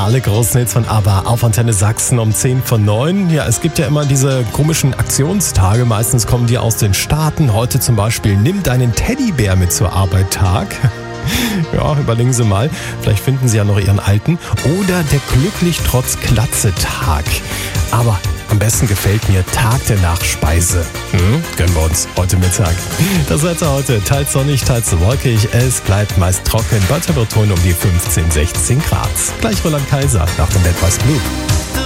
alle großen Hits von ABBA auf Antenne Sachsen um 10 vor 9. Ja, es gibt ja immer diese komischen Aktionstage. Meistens kommen die aus den Staaten. Heute zum Beispiel Nimm deinen Teddybär mit zur Arbeit Tag. Ja, überlegen Sie mal. Vielleicht finden Sie ja noch Ihren alten. Oder der Glücklich trotz Glatze Tag. Aber am besten gefällt mir Tag der Nachspeise. Gönnen wir uns heute Mittag. Das Wetter heute teils sonnig, teils wolkig. Es bleibt meist trocken bei Temperaturen um die 15, 16 Grad. Gleich Roland Kaiser nach dem Bad Boys Blue.